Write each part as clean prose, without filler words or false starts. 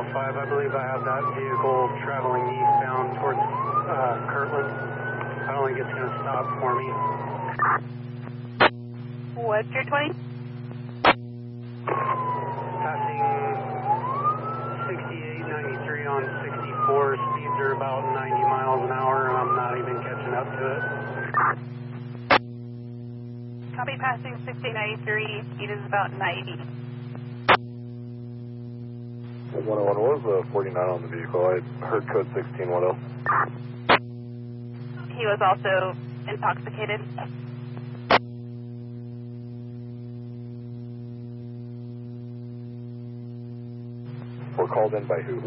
105, I believe I have that vehicle traveling eastbound towards Kirtland. I don't think it's going to stop for me. What's your 20? Passing 6893 on 64. Speeds are about 90 miles an hour, and I'm not even catching up to it. Copy, passing 6893. Speed is about 90. 101, what was the 49 on the vehicle? I heard code 1610. He was also intoxicated. We're called in by who?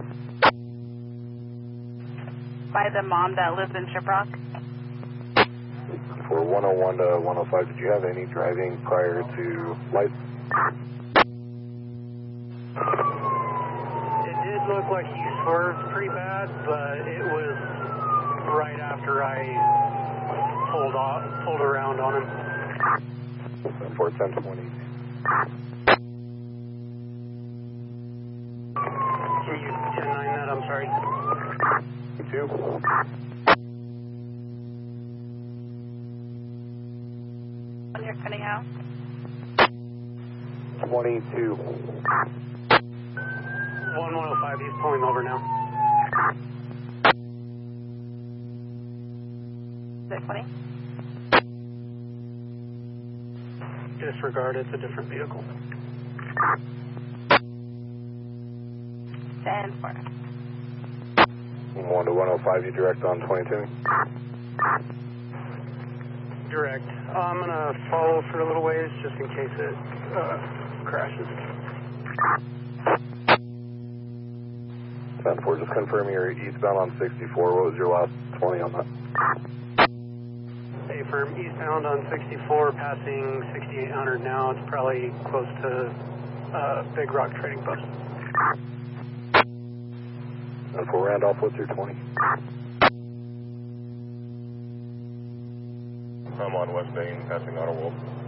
By the mom that lives in Shiprock. For 101 to 105, did you have any driving prior to lights? It did look like he swerved pretty bad, but it was right after I pulled around on him. 41020. Can you 10-9 that? I'm sorry. 2. You're cutting out. 22. 1105, he's pulling over now. Is it 20? Disregard, it's a different vehicle. 10-4. 1 to 105, you direct on 22? Direct. I'm going to follow for a little ways just in case it crashes. 10-4, just confirming you're eastbound on 64. What was your last 20 on that? Hey, firm, eastbound on 64, passing 6800 now. It's probably close to Big Rock Trading Post. 10-4, Randolph, what's your 20? I'm on West Main, passing Auto Wolf.